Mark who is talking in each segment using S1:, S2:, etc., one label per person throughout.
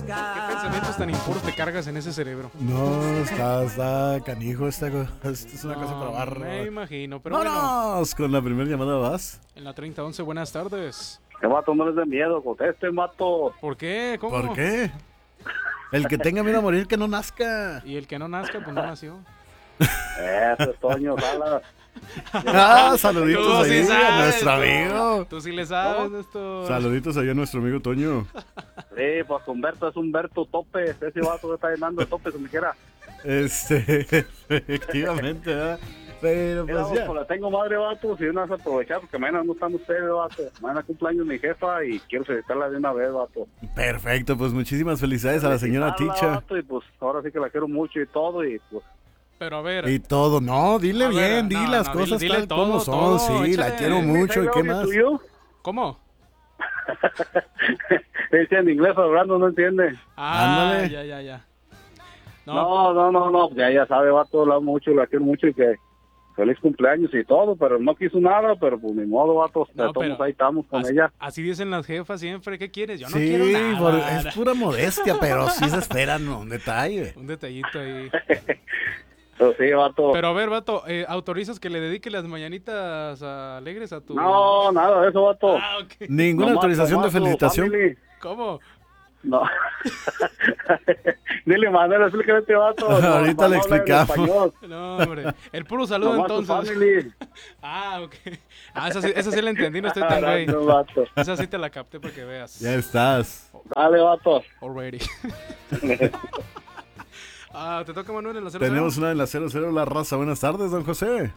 S1: ¿Qué pensamientos tan impuros te cargas en ese cerebro?
S2: No, está canijo. Esta es una cosa para barro.
S1: Me imagino, pero
S2: ¡Vámonos! Con la primera llamada vas.
S1: bueno, en la 3011, buenas tardes.
S3: ¿Qué vato? No les dé miedo, conteste, vato.
S1: ¿Por qué? ¿Cómo?
S2: ¿Por qué? El que tenga miedo a morir, que no nazca.
S1: Y el que no nazca, pues no nació.
S3: Eso es Toño Salas.
S2: Saluditos
S1: Tú sí
S2: ahí a
S1: sabes,
S2: nuestro
S1: tú.
S2: amigo.
S1: Tú sí le sabes esto.
S2: Saluditos ahí a nuestro amigo Toño.
S3: Sí, pues Humberto es Humberto Topes. Ese vato que está llenando de topes como quiera.
S2: Efectivamente, ¿verdad? Pero
S3: Mira,
S2: pues ya.
S3: pues, le tengo madre, vato. Si una vez aprovechar, porque mañana no están ustedes, vato. Mañana cumpleaños mi jefa y quiero felicitarla de una vez, vato.
S2: Perfecto, pues muchísimas felicidades a la señora
S3: Felicitarla,
S2: Ticha.
S3: vato, y pues ahora sí que la quiero mucho y todo. Y pues
S1: Pero a ver.
S2: Y todo, no, dile
S1: A ver,
S2: bien, di
S1: no,
S2: las
S1: no,
S2: cosas
S1: dile
S2: tal
S1: todo,
S2: como son,
S1: todo,
S2: sí, la
S1: échale.
S2: quiero mucho, ¿y qué más?
S3: ¿Tuyo?
S1: ¿Cómo?
S3: Dice en inglés hablando, no entiende.
S2: Ándale.
S1: Ya. No,
S3: No, ya sabe, vato, la amo mucho, la quiero mucho y que feliz cumpleaños y todo, pero no quiso nada, pero pues ni modo, vato,
S1: No,
S3: todos
S1: pero
S3: ahí estamos con
S1: así,
S3: ella.
S1: así dicen las jefas siempre. ¿Qué quieres? Yo no
S2: Sí,
S1: quiero nada.
S2: es pura modestia, pero sí se esperan un detalle.
S1: Un detallito ahí.
S3: Pero sí, vato.
S1: Pero a ver, vato, ¿autorizas que le dedique las mañanitas alegres a tu...?
S3: No, nada de eso, vato.
S1: Ah, ok.
S2: Ninguna
S3: Nomás
S2: autorización de
S3: tomar su
S2: felicitación.
S3: family.
S1: ¿Cómo?
S3: No. Dile, Manuel, explícame este vato.
S2: Ahorita le
S3: no habla en
S2: explicamos.
S3: español.
S1: No, hombre. El puro saludo
S3: Nomás su
S1: entonces.
S3: family.
S1: Ah, ok. Ah, esa sí la entendí, no estoy tan güey.
S3: No, vato.
S1: Esa sí te la capté porque veas.
S2: Ya estás.
S3: Dale, vato.
S1: Already. Te toca, Manuel, en la 00.
S2: Tenemos una en la 00, la raza. Buenas tardes, don José.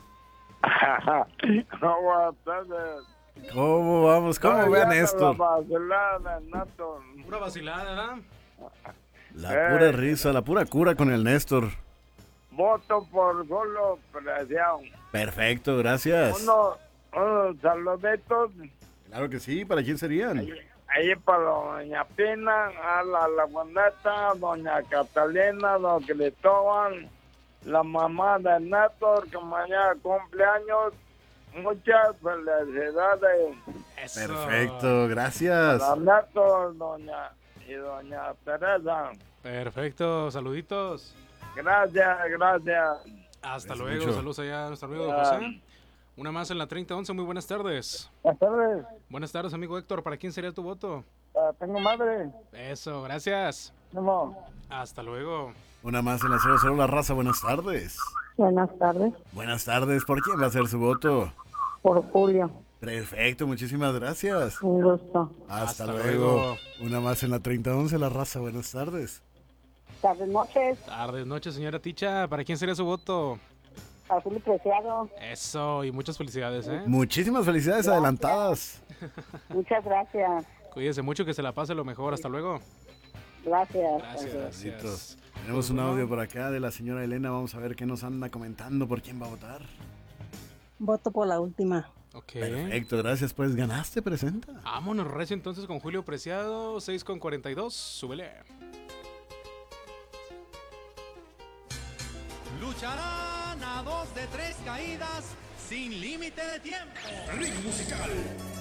S4: Buenas tardes.
S2: ¿Cómo vamos? ¿Cómo vean esto?
S1: Pura vacilada, ¿verdad?
S2: La pura risa, la pura cura con el Néstor.
S4: Voto por Golo Preciado.
S2: Perfecto, gracias.
S4: Unos saluditos
S2: Claro que sí, ¿para quién serían?
S4: ahí para doña Pina, a la Laguneta, doña Catalina, don Cristóbal, la mamá de Néstor, que mañana cumpleaños. Muchas felicidades.
S1: Eso.
S2: Perfecto, gracias.
S4: Para Néstor, doña Teresa.
S1: Perfecto, saluditos.
S4: Gracias.
S1: Hasta
S2: Gracias
S1: luego,
S2: mucho.
S1: saludos allá a nuestro amigo don José. Una más en la 3011, muy buenas tardes.
S4: Buenas tardes.
S1: Buenas tardes, amigo Héctor, ¿para quién sería tu voto?
S4: Tengo madre.
S1: Eso, gracias.
S4: No.
S1: Hasta luego.
S2: Una más en la 00, la raza. Buenas tardes.
S5: Buenas tardes,
S2: Buenas tardes, ¿por quién va a ser su voto?
S5: por Julio,
S2: Perfecto, muchísimas gracias.
S5: un gusto.
S2: Hasta
S1: Hasta
S2: luego.
S1: luego.
S2: Una más en la 3011, la raza. Buenas tardes.
S5: Tardes noches,
S1: Tardes, noches, señora Ticha, ¿para quién sería su voto?
S5: a Julio Preciado,
S1: Eso, y muchas felicidades, ¿eh?
S2: Muchísimas felicidades adelantadas.
S5: muchas gracias,
S1: Cuídese mucho, que se la pase lo mejor. Hasta luego.
S5: gracias.
S1: Gracias.
S2: Saluditos. Tenemos un audio por acá de la señora Elena. Vamos a ver qué nos anda comentando, por quién va a votar.
S5: Voto por la última.
S1: Ok.
S2: Perfecto, gracias. Pues ganaste, presenta.
S1: Vámonos, recio, entonces con Julio Preciado, 6:42. Súbele.
S6: Lucharán a 2 de 3 caídas sin límite de tiempo. Ring musical.